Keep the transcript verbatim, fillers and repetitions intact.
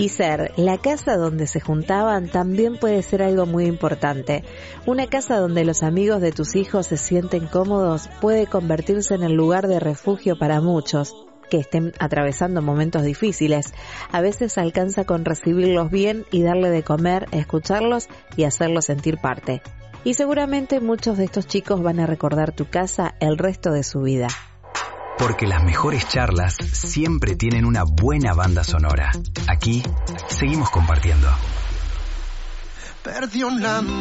Y Ser, la casa donde se juntaban también puede ser algo muy importante. Una casa donde los amigos de tus hijos se sienten cómodos puede convertirse en el lugar de refugio para muchos que estén atravesando momentos difíciles. A veces alcanza con recibirlos bien y darle de comer, escucharlos y hacerlos sentir parte. Y seguramente muchos de estos chicos van a recordar tu casa el resto de su vida. Porque las mejores charlas siempre tienen una buena banda sonora. Aquí seguimos compartiendo. Perdió la